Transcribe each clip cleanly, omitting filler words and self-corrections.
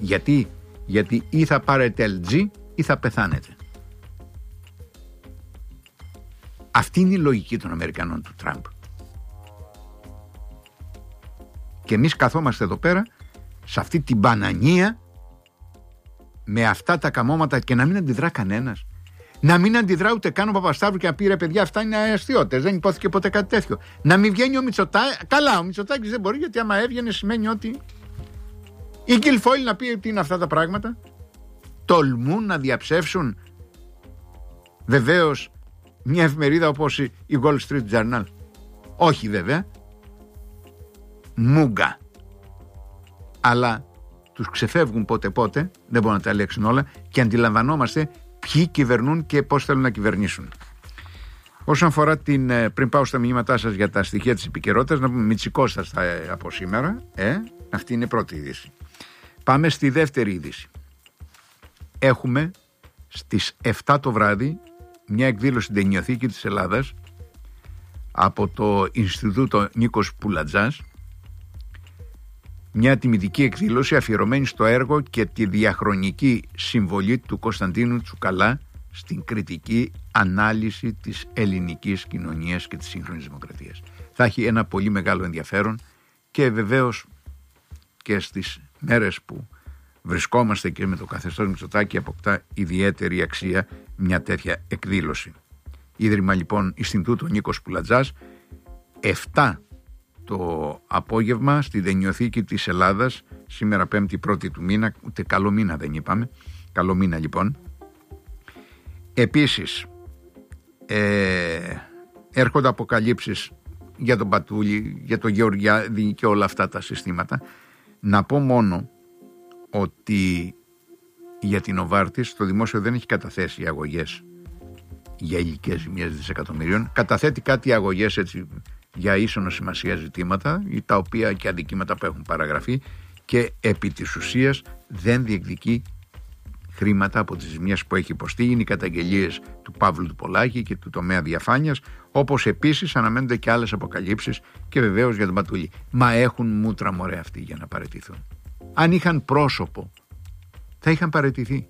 Γιατί ή θα πάρετε LG ή θα πεθάνετε. Αυτή είναι η λογική των Αμερικανών του Τραμπ. Και εμείς καθόμαστε εδώ πέρα σε αυτή την μπανανία με αυτά τα καμώματα και να μην αντιδρά κανένας. Να μην αντιδρά ούτε καν ο Παπασταύρου και να πει ρε παιδιά, αυτά είναι αστιώτες. Δεν υπόθηκε ποτέ κάτι τέτοιο. Να μην βγαίνει ο Μητσοτάκης. Καλά, ο Μητσοτάκης δεν μπορεί, γιατί άμα έβγαινε σημαίνει ότι. Η Γκιλφόιλ να πει ότι είναι αυτά τα πράγματα. Τολμούν να διαψεύσουν βεβαίως μια εφημερίδα όπως η Wall Street Journal. Όχι βέβαια. Μούγκα. Αλλά τους ξεφεύγουν πότε, δεν μπορούν να τα ελέγξουν όλα και αντιλαμβανόμαστε ποιοι κυβερνούν και πώς θέλουν να κυβερνήσουν. Όσον αφορά πριν πάω στα μηνύματά σας για τα στοιχεία της επικαιρότητας, να πούμε Μητσικώστας από σήμερα. Αυτή είναι η πρώτη είδηση. Πάμε στη δεύτερη είδηση. Έχουμε στις 7 το βράδυ μια εκδήλωση στην Ταινιοθήκη της Ελλάδας από το Ινστιτούτο Νίκος Πουλατζάς, μια τιμητική εκδήλωση αφιερωμένη στο έργο και τη διαχρονική συμβολή του Κωνσταντίνου Τσουκαλά στην κριτική ανάλυση της ελληνικής κοινωνίας και της σύγχρονης δημοκρατίας. Θα έχει ένα πολύ μεγάλο ενδιαφέρον και βεβαίως και στις μέρες που βρισκόμαστε και με το καθεστώς Μητσοτάκη αποκτά ιδιαίτερη αξία μια τέτοια εκδήλωση. Ίδρυμα λοιπόν Ινστιτούτο Νίκος Πουλατζάς, 7 το απόγευμα στη Ταινιοθήκη της Ελλάδας, σήμερα 5η του μήνα, ούτε καλό μήνα δεν είπαμε, καλό μήνα λοιπόν. Επίσης έρχονται αποκαλύψεις για τον Πατούλη, για τον Γεωργιάδη και όλα αυτά τα συστήματα. Να πω μόνο ότι για την Οβάρτης το δημόσιο δεν έχει καταθέσει αγωγές για υλικές ζημιές δισεκατομμυρίων. Καταθέτει κάτι αγωγές έτσι για ίσονο σημασία ζητήματα, τα οποία και αδικήματα που έχουν παραγραφεί, και επί της ουσίας δεν διεκδικεί χρήματα από τις ζημιές που έχει υποστεί. Είναι οι καταγγελίες του Παύλου του Πολάκη και του τομέα διαφάνειας, όπως επίσης αναμένονται και άλλες αποκαλύψεις και βεβαίως για τον Πατούλη. Μα έχουν μούτρα μωρέ αυτοί για να παραιτηθούν. Αν είχαν πρόσωπο θα είχαν παραιτηθεί.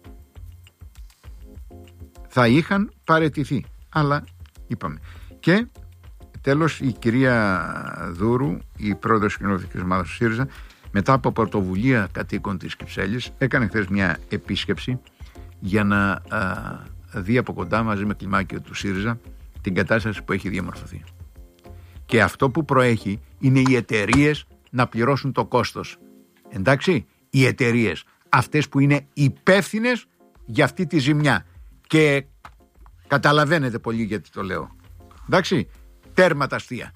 Θα είχαν παραιτηθεί. Αλλά είπαμε. Και τέλος η κυρία Δούρου, η πρόεδρος της κοινοβουλευτικής ομάδας του ΣΥΡΙΖΑ, μετά από πρωτοβουλία κατοίκων της Κυψέλης, έκανε χθες μια επίσκεψη για να δει από κοντά μαζί με κλιμάκιο του ΣΥΡΙΖΑ την κατάσταση που έχει διαμορφωθεί. Και αυτό που προέχει είναι οι εταιρείες να πληρώσουν το κόστος. Εντάξει, οι εταιρείες, αυτές που είναι υπεύθυνες για αυτή τη ζημιά. Και καταλαβαίνετε πολύ γιατί το λέω. Εντάξει, τέρμα τα αστεία.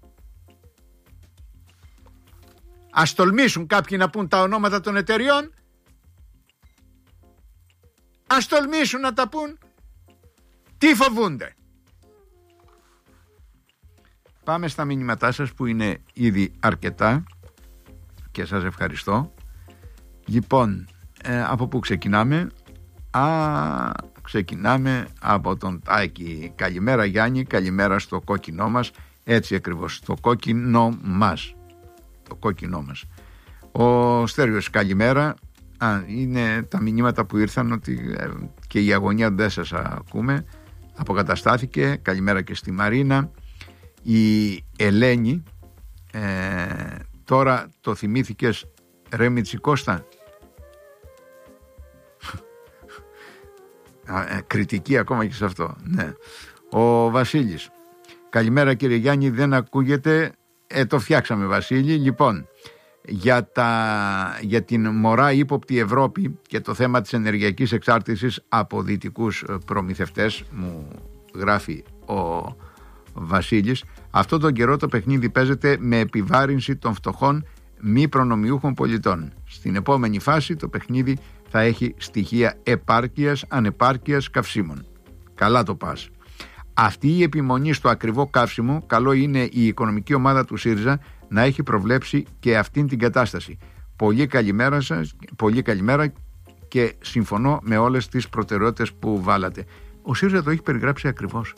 Ας τολμήσουν κάποιοι να πούν τα ονόματα των εταιριών. Ας τολμήσουν να τα πούν. Τι φοβούνται. Πάμε στα μηνύματά σας που είναι ήδη αρκετά και σας ευχαριστώ. Λοιπόν, από πού ξεκινάμε? Ξεκινάμε από τον Τάκη. Καλημέρα Γιάννη, καλημέρα στο κόκκινό μας. Έτσι ακριβώς, στο κόκκινό μας. Το κόκκινό μας. Ο Στέριος, καλημέρα. Είναι τα μηνύματα που ήρθαν ότι και η αγωνία δεν σας ακούμε. Αποκαταστάθηκε. Καλημέρα και στη Μαρίνα. Η Ελένη, τώρα το θυμήθηκες ρε Μητσικώστα? Κριτική ακόμα και σε αυτό. Ναι. Ο Βασίλης, καλημέρα κύριε Γιάννη, δεν ακούγεται. Το φτιάξαμε Βασίλη. Λοιπόν, για την μωρά ύποπτη Ευρώπη και το θέμα της ενεργειακής εξάρτησης από δυτικούς προμηθευτές, μου γράφει ο Βασίλης, αυτό τον καιρό το παιχνίδι παίζεται με επιβάρυνση των φτωχών μη προνομιούχων πολιτών. Στην επόμενη φάση το παιχνίδι θα έχει στοιχεία επάρκειας, ανεπάρκειας καυσίμων. Καλά το πας. Αυτή η επιμονή στο ακριβό καύσιμο, καλό είναι η οικονομική ομάδα του ΣΥΡΙΖΑ να έχει προβλέψει και αυτήν την κατάσταση. Πολύ καλημέρα σας, πολύ καλημέρα και συμφωνώ με όλες τις προτεραιότητες που βάλατε. Ο ΣΥΡΙΖΑ το έχει περιγράψει ακριβώς.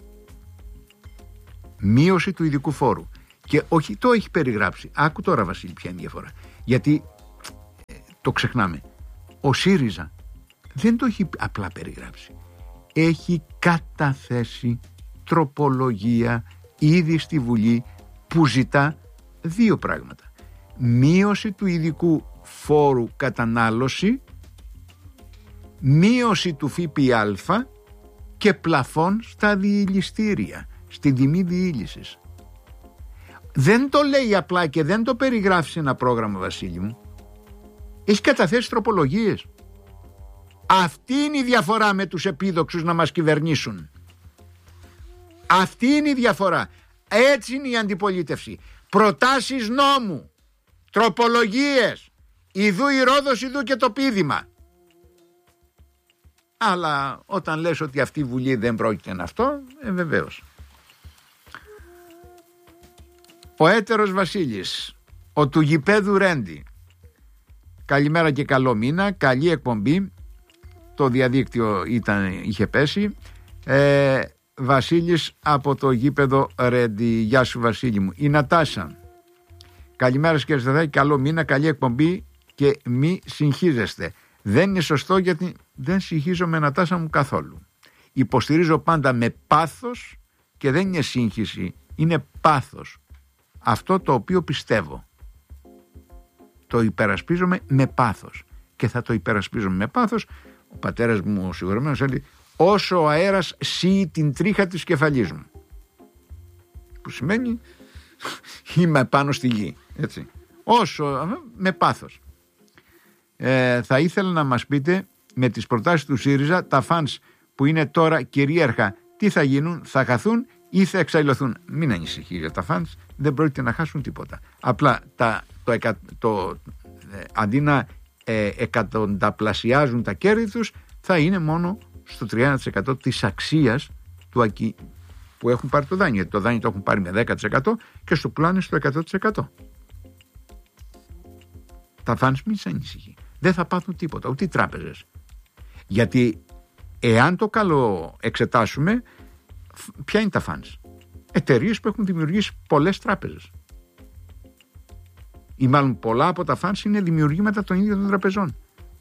Μείωση του ειδικού φόρου. Και όχι το έχει περιγράψει. Άκου τώρα Βασίλη ποια είναι η διαφορά. Γιατί το ξεχνάμε. Ο ΣΥΡΙΖΑ δεν το έχει απλά περιγράψει. Έχει καταθέσει τροπολογία ήδη στη Βουλή που ζητά δύο πράγματα. Μείωση του ειδικού φόρου κατανάλωση, μείωση του ΦΠΑ και πλαφών στα διηλιστήρια, στην τιμή διήλυσης. Δεν το λέει απλά και δεν το περιγράφει σε ένα πρόγραμμα, Βασίλη μου. Έχει καταθέσει τροπολογίες. Αυτή είναι η διαφορά με τους επίδοξους να μας κυβερνήσουν. Αυτή είναι η διαφορά. Έτσι είναι η αντιπολίτευση. Προτάσεις νόμου, τροπολογίες, ιδού η Ρόδος, ιδού και το πείδημα. Αλλά όταν λες ότι αυτή η Βουλή δεν πρόκειται να αυτό, βεβαίως. Ο έτερος Βασίλης, ο του γηπέδου Ρέντι. Καλημέρα και καλό μήνα, καλή εκπομπή. Το διαδίκτυο είχε πέσει. Βασίλης από το γήπεδο Ρέντι. Γεια σου Βασίλη μου. Η Νατάσα. Καλημέρα κύριε Σταθάκη, καλό μήνα, καλή εκπομπή και μη συγχύζεστε. Δεν είναι σωστό γιατί δεν συγχύζομαι, Νατάσα μου, καθόλου. Υποστηρίζω πάντα με πάθος και δεν είναι σύγχυση, είναι πάθος. Αυτό το οποίο πιστεύω. Το υπερασπίζομαι με πάθος και θα το υπερασπίζομαι με πάθος. Ο πατέρας μου ο συγχωρεμένος έλεγε όσο ο αέρας σύει την τρίχα της κεφαλής μου. Που σημαίνει είμαι πάνω στη γη. Έτσι. Όσο με πάθος. Θα ήθελα να μας πείτε με τις προτάσεις του ΣΥΡΙΖΑ τα φανς που είναι τώρα κυρίαρχα τι θα γίνουν, θα χαθούν ή θα εξαϊλωθούν. Μην ανησυχεί για τα φανς, δεν πρόκειται να χάσουν τίποτα. Απλά αντί να εκατονταπλασιάζουν τα κέρδη τους, θα είναι μόνο στο 30% της αξίας που έχουν πάρει το δάνειο. Γιατί το δάνειο το έχουν πάρει με 10% και στο πλάνο στο 100%. Τα φανς μην σε ανησυχεί. Δεν θα πάθουν τίποτα, ούτε οι τράπεζες. Γιατί εάν το καλό εξετάσουμε, ποια είναι τα φανς? Εταιρείες που έχουν δημιουργήσει πολλές τράπεζες. Ή μάλλον πολλά από τα φανς είναι δημιουργήματα των ίδιων των τραπεζών.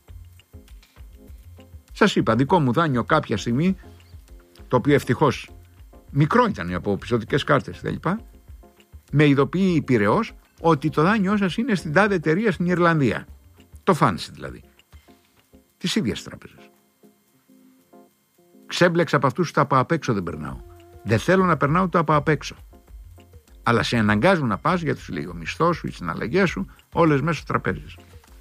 Σας είπα, δικό μου δάνειο κάποια στιγμή, το οποίο ευτυχώς μικρό ήταν από πιστωτικές κάρτες κλπ. Με ειδοποιεί η Πειραιώς ότι το δάνειό σας είναι στην τάδε εταιρεία στην Ιρλανδία. Το φανς δηλαδή. Τις ίδιες τράπεζες. Ξέμπλεξα από αυτούς, τα από απ' έξω δεν περνάω. Δεν θέλω να περνάω το από απ' έξω. Αλλά σε αναγκάζουν να πας γιατί σου λέει ο μισθός σου, οι συναλλαγές σου, όλες μέσα στο τραπέζι.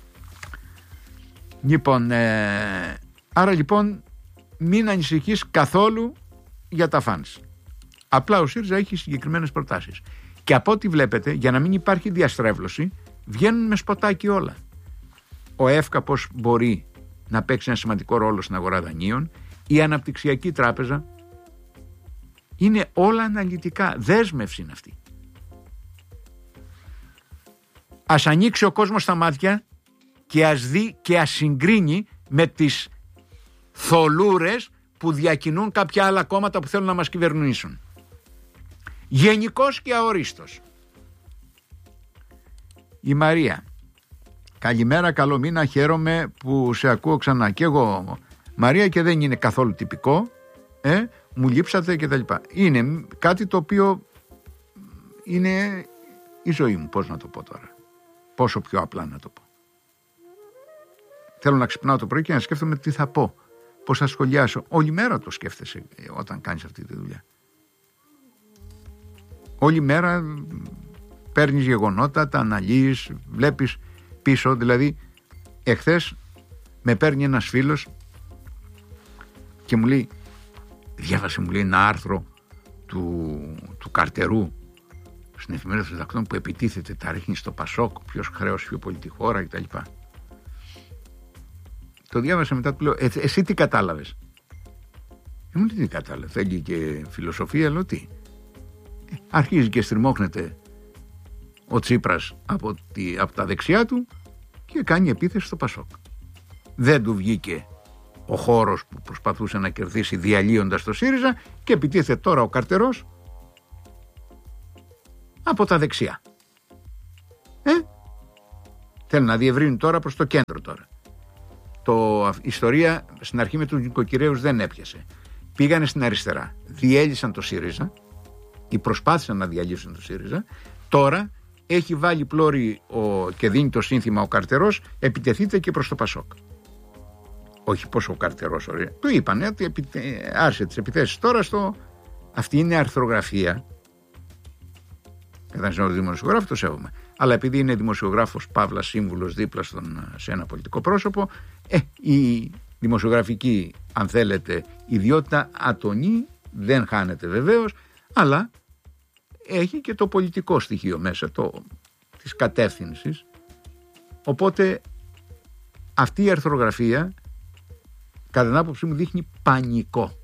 Λοιπόν, άρα λοιπόν μην ανησυχείς καθόλου για τα φανς. Απλά ο ΣΥΡΙΖΑ έχει συγκεκριμένες προτάσεις. Και από ό,τι βλέπετε, για να μην υπάρχει διαστρέβλωση, βγαίνουν με σποτάκι όλα. Ο ΕΦΚΑ πώς μπορεί να παίξει ένα σημαντικό ρόλο στην αγορά δανείων, η Αναπτυξιακή Τράπεζα, είναι όλα αναλυτικά, δέσμευση είναι αυτή. Ας ανοίξει ο κόσμος τα μάτια και ας δει και ας συγκρίνει με τις θολούρες που διακινούν κάποια άλλα κόμματα που θέλουν να μας κυβερνήσουν. Γενικός και αορίστος. Η Μαρία. Καλημέρα, καλό μήνα, χαίρομαι που σε ακούω ξανά. Και εγώ, Μαρία, και δεν είναι καθόλου τυπικό, μου λείψατε και τα λοιπά. Είναι κάτι το οποίο είναι η ζωή μου, πώς να το πω τώρα. Πόσο πιο απλά να το πω. Θέλω να ξυπνάω το πρωί και να σκέφτομαι τι θα πω, πώς θα σχολιάσω. Όλη μέρα το σκέφτεσαι όταν κάνεις αυτή τη δουλειά. Όλη μέρα παίρνεις γεγονότα, τα αναλύεις, βλέπεις πίσω. Δηλαδή εχθές με παίρνει ένας φίλος και μου λέει, διάβασε, μου λέει, ένα άρθρο του Καρτερού στην εφημερίδα των Διδακτών που επιτίθεται, τα ρίχνει στο Πασόκ, ποιος χρέωσε πιο πολύ τη χώρα κτλ. Το διάβασα μετά, του λέω, εσύ τι κατάλαβες? Μου λέει, τι κατάλαβε, θέλει και φιλοσοφία, λέω τι. Αρχίζει και στριμώχνεται ο Τσίπρας από τα δεξιά του και κάνει επίθεση στο Πασόκ. Δεν του βγήκε ο χώρος που προσπαθούσε να κερδίσει διαλύοντας το ΣΥΡΙΖΑ και επιτίθεται τώρα ο Καρτερός από τα δεξιά. Θέλει να διευρύνει τώρα προς το κέντρο τώρα. η ιστορία στην αρχή με τους νοικοκυρέους δεν έπιασε. Πήγανε στην αριστερά, διέλυσαν το ΣΥΡΙΖΑ ή προσπάθησαν να διαλύσουν το ΣΥΡΙΖΑ. Τώρα έχει βάλει πλώρη και δίνει το σύνθημα ο Καρτερός, επιτεθείτε και προς το ΠΑΣΟΚ. Όχι πως ο Καρτερός, του είπανε ότι άρχισε τις επιθέσεις τώρα αυτή είναι αρθρογραφία. Όταν είναι δημοσιογράφο το σέβομαι. Αλλά επειδή είναι δημοσιογράφος παύλα σύμβουλος δίπλα σε ένα πολιτικό πρόσωπο, η δημοσιογραφική, αν θέλετε, ιδιότητα ατονή, δεν χάνεται βεβαίως, αλλά έχει και το πολιτικό στοιχείο μέσα, της κατεύθυνσης. Οπότε αυτή η αρθρογραφία κατά την άποψή μου δείχνει πανικό.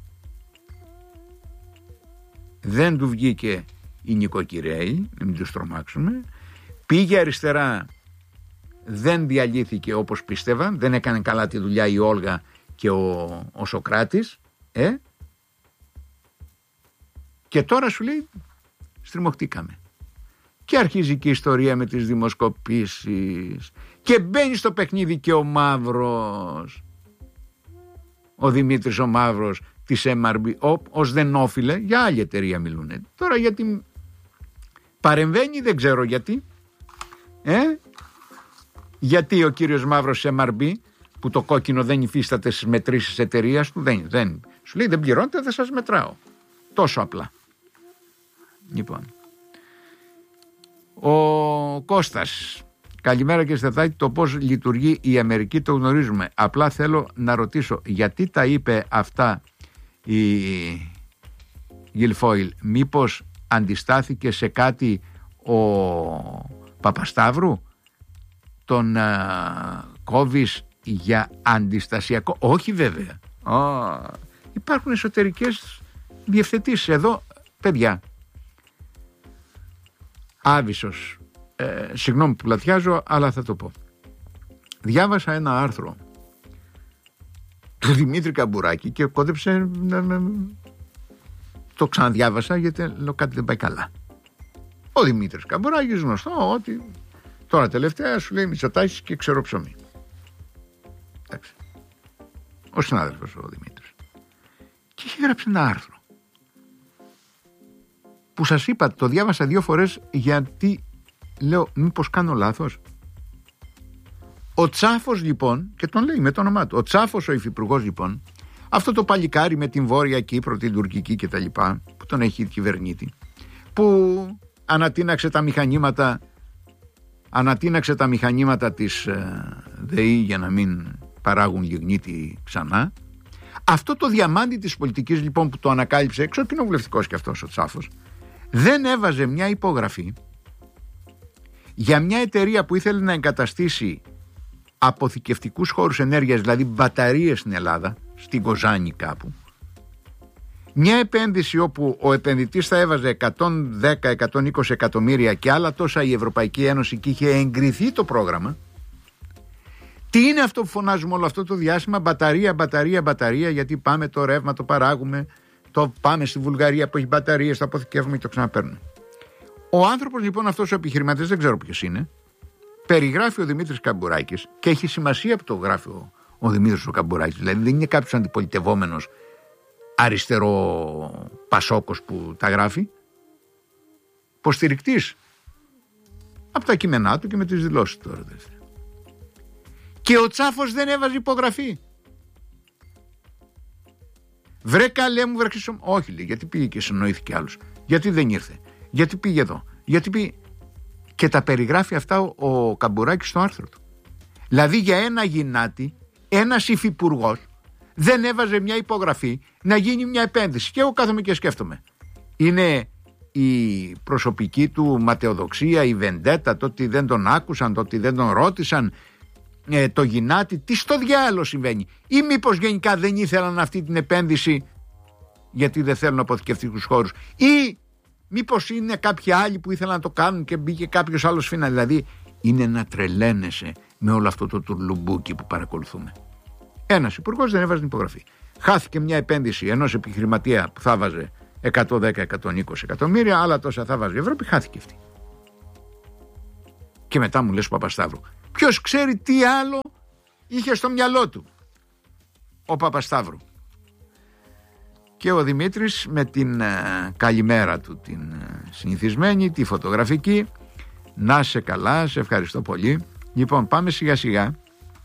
Δεν του βγήκε οι νοικοκυρέοι, να μην τους τρομάξουμε. Πήγε αριστερά, δεν διαλύθηκε όπως πίστευαν, δεν έκανε καλά τη δουλειά η Όλγα και ο Σωκράτης. Και τώρα σου λέει στριμωχτήκαμε. Και αρχίζει και η ιστορία με τις δημοσκοπήσεις και μπαίνει στο παιχνίδι και ο Μαύρος, ο Δημήτρης ο Μαύρος της MRB, ως δεν όφιλε, για άλλη εταιρεία μιλούν. Τώρα γιατί παρεμβαίνει δεν ξέρω γιατί. Γιατί ο κύριος Μαύρος MRB, που το κόκκινο δεν υφίσταται στις μετρήσεις εταιρείας του, δεν σου λέει δεν πληρώνετε, δεν σας μετράω. Τόσο απλά. Λοιπόν, ο Κώστας, καλημέρα και Σταθάκη, το πώς λειτουργεί η Αμερική το γνωρίζουμε. Απλά θέλω να ρωτήσω γιατί τα είπε αυτά η Γιλφόιλ, μήπως αντιστάθηκε σε κάτι ο Παπασταύρου, τον κόβεις για αντιστασιακό? Όχι βέβαια. Υπάρχουν εσωτερικές διευθετήσεις εδώ, παιδιά. Άβυσσος, συγγνώμη που πλατιάζω, αλλά θα το πω. Διάβασα ένα άρθρο του Δημήτρη Καμπουράκη και κόντεψε το ξαναδιάβασα γιατί λέω κάτι δεν πάει καλά. Ο Δημήτρης Καμπουράκης, γνωστό ότι τώρα τελευταία σου λέει Μητσοτάκης και ξέρω ψωμί. Εντάξει. Ο συνάδελφος ο Δημήτρης. Και είχε γράψει ένα άρθρο που σας είπα, το διάβασα 2 φορές γιατί λέω μήπως κάνω λάθος. Ο Τσάφος λοιπόν, και τον λέει με το όνομά του, ο Τσάφος ο υφυπουργός λοιπόν, αυτό το παλικάρι με την Βόρεια Κύπρο, την τουρκική και τα λοιπά, που τον έχει κυβερνήτη, που ανατείναξε τα μηχανήματα της ΔΕΗ για να μην παράγουν λιγνίτη ξανά. Αυτό το διαμάντι της πολιτικής λοιπόν που το ανακάλυψε, εξωκοινοβουλευτικός και αυτός ο Τσάφος, δεν έβαζε μια υπογραφή για μια εταιρεία που ήθελε να εγκαταστήσει αποθηκευτικούς χώρους ενέργειας, δηλαδή μπαταρίες στην Ελλάδα, στην Κοζάνη κάπου. Μια επένδυση όπου ο επενδυτής θα έβαζε 110-120 εκατομμύρια και άλλα τόσα η Ευρωπαϊκή Ένωση και είχε εγκριθεί το πρόγραμμα. Τι είναι αυτό που φωνάζουμε όλο αυτό το διάστημα? Μπαταρία, γιατί πάμε το ρεύμα, το παράγουμε, το πάμε στη Βουλγαρία που έχει μπαταρίες, το αποθηκεύουμε και το ξαναπαίρνουμε. Ο άνθρωπος λοιπόν αυτός ο επιχειρηματίας, δεν ξέρω ποιος είναι, περιγράφει ο Δημήτρης Καμπουράκης και έχει σημασία που το γράφει ο Δημήτρης ο Καμπουράκης, δηλαδή δεν είναι κάποιος αντιπολιτευόμενος αριστερό πασόκος που τα γράφει, υποστηρικτής από τα κείμενά του και με τις δηλώσεις του τώρα. Και ο Τσάφος δεν έβαζε υπογραφή. Βρε καλέ μου, βρε χρυσό. Όχι λέει, γιατί πήγε και συνοήθηκε άλλος. Γιατί δεν ήρθε. Γιατί πήγε εδώ. Γιατί πήγε. Και τα περιγράφει αυτά ο Καμπουράκης στο άρθρο του. Δηλαδή για ένα γυνάτι, ένας υφυπουργός δεν έβαζε μια υπογραφή να γίνει μια επένδυση. Και εγώ κάθομαι και σκέφτομαι. Είναι η προσωπική του ματαιοδοξία, η βεντέτα, το ότι δεν τον άκουσαν, το ότι δεν τον ρώτησαν, το γυνάτι, τι στο διάλογο συμβαίνει? Ή μήπως γενικά δεν ήθελαν αυτή την επένδυση γιατί δεν θέλουν αποθηκευτικούς χώρους? Ή μήπως είναι κάποιοι άλλοι που ήθελαν να το κάνουν και μπήκε κάποιος άλλος φίνα? Δηλαδή είναι να τρελαίνεσαι με όλο αυτό το τουρλουμπούκι που παρακολουθούμε. Ένας υπουργός δεν έβαζε την υπογραφή. Χάθηκε μια επένδυση ενός επιχειρηματία που θα βάζε 110-120 εκατομμύρια, άλλα τόσα θα βάζει η Ευρώπη, χάθηκε αυτή. Και μετά μου λες Παπασταύρου, ποιος ξέρει τι άλλο είχε στο μυαλό του ο Παπασταύρου. Και ο Δημήτρης με την καλημέρα του, την συνηθισμένη, τη φωτογραφική. Να είσαι καλά, σε ευχαριστώ πολύ. Λοιπόν, πάμε σιγά σιγά.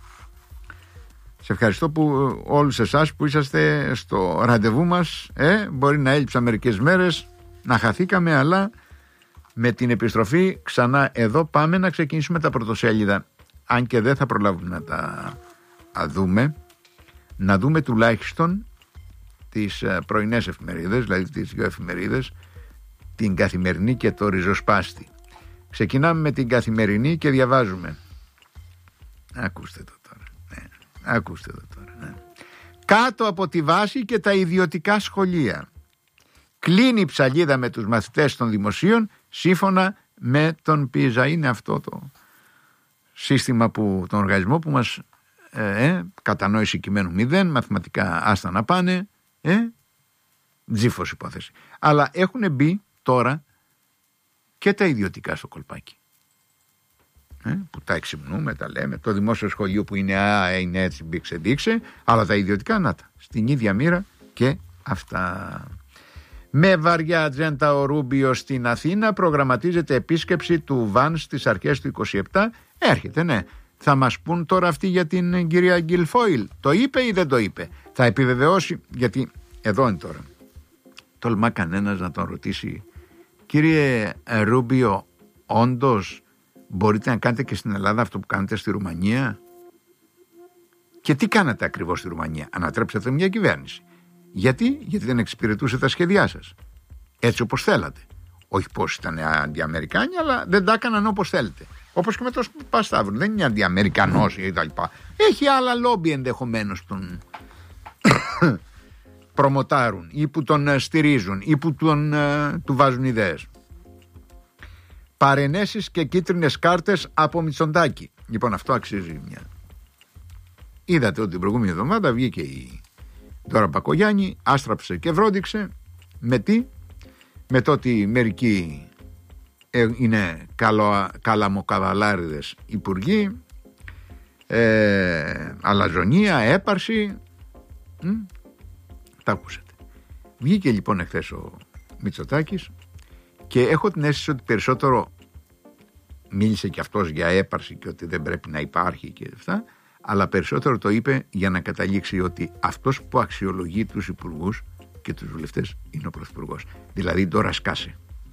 Σε ευχαριστώ που όλους εσάς που είσαστε στο ραντεβού μας. Μπορεί να έλειψα μερικές μέρες, να χαθήκαμε, αλλά με την επιστροφή ξανά εδώ πάμε να ξεκινήσουμε τα πρωτοσέλιδα. Αν και δεν θα προλάβουμε να τα δούμε, να δούμε τουλάχιστον τις πρωινές εφημερίδες, δηλαδή τις δύο εφημερίδες, την Καθημερινή και το Ριζοσπάστη. Ξεκινάμε με την Καθημερινή και διαβάζουμε. Ακούστε το τώρα. Ακούστε το τώρα. Ναι. Κάτω από τη βάση και τα ιδιωτικά σχολεία. Κλείνει η ψαλίδα με τους μαθητές των δημοσίων σύμφωνα με τον ΠΙΖΑ. Είναι αυτό το σύστημα τον οργανισμό που μας κατανόηση κειμένου 0, μαθηματικά άστα να πάνε, τζίφος υπόθεση. Αλλά έχουν μπει τώρα και τα ιδιωτικά στο κολπάκι. Που τα εξυμνούμε, τα λέμε. Το δημόσιο σχολείο που είναι είναι έτσι, μπήξε δείξε. Αλλά τα ιδιωτικά, να τα. Στην ίδια μοίρα και αυτά. Με βαριά ατζέντα ο Ρούμπιο στην Αθήνα προγραμματίζεται επίσκεψη του Βαν στις αρχές του 27. Έρχεται, ναι. Θα μας πούν τώρα αυτοί για την κυρία Γκιλφόιλ. Το είπε ή δεν το είπε? Θα επιβεβαιώσει, γιατί εδώ είναι τώρα. Τολμά κανένας να τον ρωτήσει, κύριε Ρούμπιο, όντως μπορείτε να κάνετε και στην Ελλάδα αυτό που κάνετε στη Ρουμανία? Και τι κάνατε ακριβώς στη Ρουμανία? Ανατρέψατε μια κυβέρνηση. Γιατί δεν εξυπηρετούσε τα σχέδιά σας έτσι όπως θέλατε. Όχι πως ήταν αντιαμερικάνοι, αλλά δεν τα έκαναν όπως θέλετε. Όπως και με τον Παπασταύρου. Δεν είναι αντιαμερικανός ή τα λοιπά. Έχει άλλα λόμπι ενδεχομένως τον προμοτάρουν ή που τον στηρίζουν ή που του βάζουν ιδέες. Παρενέσεις και κίτρινες κάρτες από Μητσοτάκη. Λοιπόν, αυτό αξίζει μια. Είδατε ότι την προηγούμενη εβδομάδα βγήκε η Δώρα Μπακογιάννη, άστραψε και βρόντιξε με τι? Με το ότι μερικοί είναι καλαμοκαβαλάριδες υπουργοί, αλαζονία, έπαρση. Τα ακούσατε. Βγήκε λοιπόν εχθές ο Μητσοτάκης και έχω την αίσθηση ότι περισσότερο μίλησε και αυτός για έπαρση και ότι δεν πρέπει να υπάρχει και αυτά, αλλά περισσότερο το είπε για να καταλήξει ότι αυτός που αξιολογεί τους υπουργούς και τους βουλευτές είναι ο πρωθυπουργός. Δηλαδή τώρα σκάσε.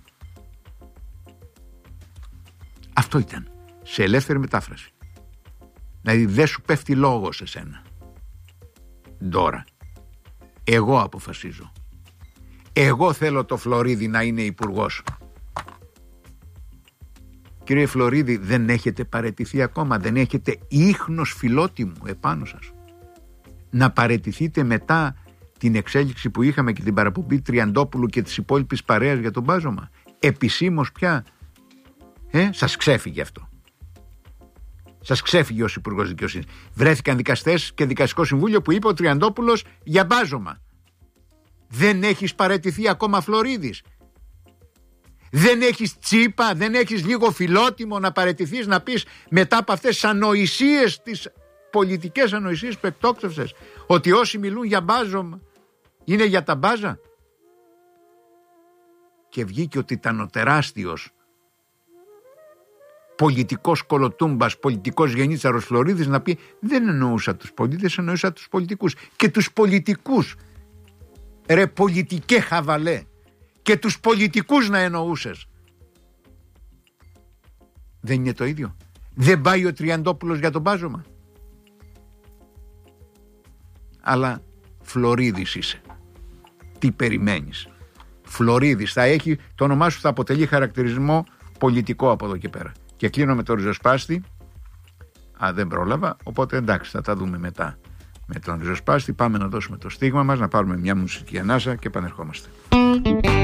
Αυτό ήταν, σε ελεύθερη μετάφραση. Δηλαδή δεν σου πέφτει λόγος σε σένα. Τώρα εγώ αποφασίζω. Εγώ θέλω το Φλωρίδη να είναι υπουργός. Κύριε Φλωρίδη, δεν έχετε παραιτηθεί ακόμα? Δεν έχετε ίχνος φιλότιμου επάνω σας? Να παραιτηθείτε μετά την εξέλιξη που είχαμε και την παραπομπή Τριαντόπουλου και της υπόλοιπης παρέας για τον μπάζωμα? Επισήμως πια. Σας ξέφυγε αυτό. Σας ξέφυγε ως Υπουργός Δικαιοσύνης. Βρέθηκαν δικαστές και δικαστικό συμβούλιο που είπε ο Τριαντόπουλος για μπάζωμα. Δεν έχεις παραιτηθεί ακόμα, Φλωρίδης? Δεν έχεις τσίπα, δεν έχεις λίγο φιλότιμο να παραιτηθείς, να πεις μετά από αυτές τις ανοησίες, τις πολιτικές ανοησίες που εκτόξευσες, ότι όσοι μιλούν για μπάζωμα είναι για τα μπάζα? Και βγήκε ότι ήταν ο τεράστιος πολιτικός κολοτούμπας, πολιτικός γενίτσαρος Φλωρίδης να πει δεν εννοούσα τους πολίτες, εννοούσα τους πολιτικούς. Και τους πολιτικούς, ρε πολιτικέ χαβαλέ, και τους πολιτικούς να εννοούσες. Δεν είναι το ίδιο? Δεν πάει ο Τριαντόπουλος για τον μπάζωμα? Αλλά Φλωρίδης είσαι. Τι περιμένεις? Φλωρίδης θα έχει, το όνομά σου θα αποτελεί χαρακτηρισμό πολιτικό από εδώ και πέρα. Και κλείνω με το ριζοσπάστη. Δεν πρόλαβα, οπότε εντάξει, θα τα δούμε μετά. Με τον ριζοσπάστη πάμε να δώσουμε το στίγμα μας, να πάρουμε μια μουσική ανάσα και επανερχόμαστε.